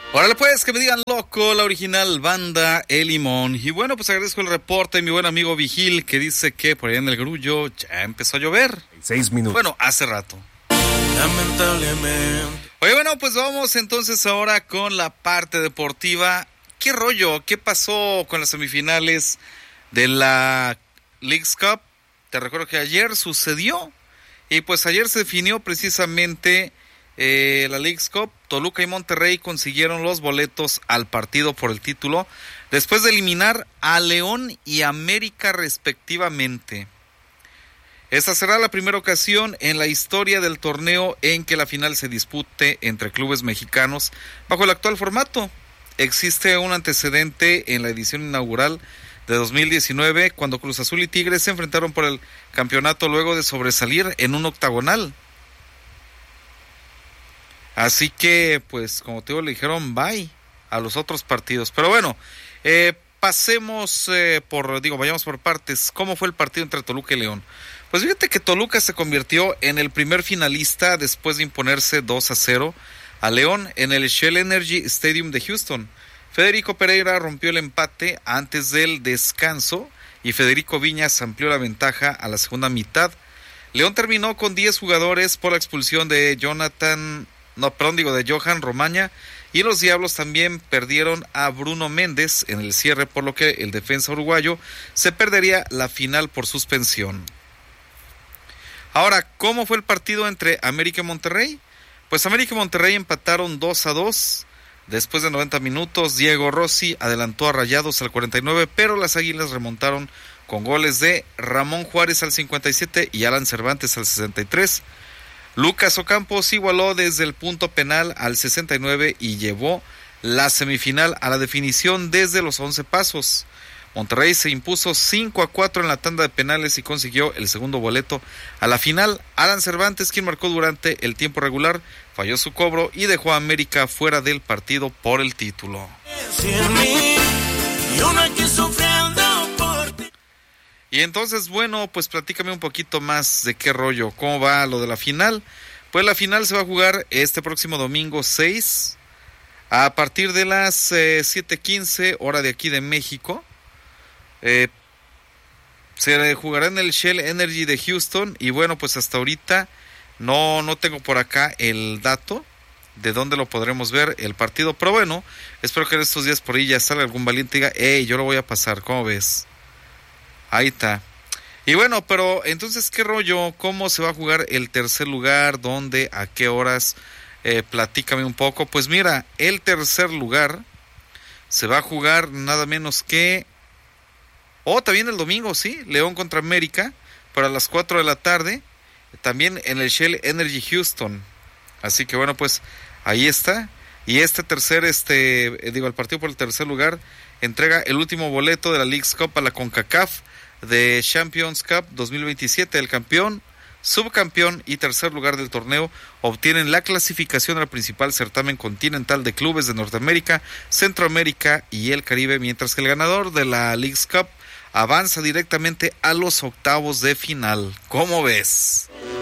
Órale pues, que me digan loco, la original banda El Limón. Y bueno, pues agradezco el reporte de mi buen amigo Vigil, que dice que por allá en el Grullo ya empezó a llover. 6 minutos. Bueno, hace rato. Lamentablemente. Oye, bueno, pues vamos entonces ahora con la parte deportiva. ¿Qué rollo? ¿Qué pasó con las semifinales de la Leagues Cup? Te recuerdo que ayer sucedió. Y pues ayer se definió precisamente la Leagues Cup. Toluca y Monterrey consiguieron los boletos al partido por el título, después de eliminar a León y América respectivamente. Esta será la primera ocasión en la historia del torneo en que la final se dispute entre clubes mexicanos bajo el actual formato. Existe un antecedente en la edición inaugural de 2019, cuando Cruz Azul y Tigres se enfrentaron por el campeonato luego de sobresalir en un octagonal. Así que, pues, como te digo, le dijeron bye a los otros partidos. Pero bueno, vayamos por partes. ¿Cómo fue el partido entre Toluca y León? Pues fíjate que Toluca se convirtió en el primer finalista después de imponerse 2-0 a León en el Shell Energy Stadium de Houston. Federico Pereira rompió el empate antes del descanso y Federico Viñas amplió la ventaja a la segunda mitad. León terminó con 10 jugadores por la expulsión de de Johan Romaña, y los Diablos también perdieron a Bruno Méndez en el cierre, por lo que el defensa uruguayo se perdería la final por suspensión. Ahora, ¿cómo fue el partido entre América y Monterrey? Pues América y Monterrey empataron 2-2. Después de 90 minutos, Diego Rossi adelantó a Rayados al 49, pero las Águilas remontaron con goles de Ramón Juárez al 57 y Alan Cervantes al 63. Lucas Ocampos igualó desde el punto penal al 69 y llevó la semifinal a la definición desde los 11 pasos. Monterrey se impuso 5-4 en la tanda de penales y consiguió el segundo boleto a la final. Alan Cervantes, quien marcó durante el tiempo regular, falló su cobro y dejó a América fuera del partido por el título. Y entonces, bueno, pues platícame un poquito más de qué rollo, cómo va lo de la final. Pues la final se va a jugar este próximo domingo 6, a partir de las 7:15, hora de aquí de México. Se jugará en el Shell Energy de Houston, y bueno, pues hasta ahorita no tengo por acá el dato de dónde lo podremos ver el partido, pero bueno, espero que en estos días por ahí ya salga algún valiente y diga, yo lo voy a pasar, ¿cómo ves? Ahí está. Y bueno, pero entonces, ¿qué rollo? ¿Cómo se va a jugar el tercer lugar? ¿Dónde? ¿A qué horas? Platícame un poco. Pues mira, el tercer lugar se va a jugar nada menos que... también el domingo, sí, León contra América, para las 4 de la tarde, también en el Shell Energy Houston. Así que bueno, pues ahí está. Y el partido por el tercer lugar entrega el último boleto de la Leagues Cup a la CONCACAF de Champions Cup 2027. El campeón, subcampeón y tercer lugar del torneo obtienen la clasificación al principal certamen continental de clubes de Norteamérica, Centroamérica y el Caribe, mientras que el ganador de la Leagues Cup avanza directamente a los octavos de final. ¿Cómo ves?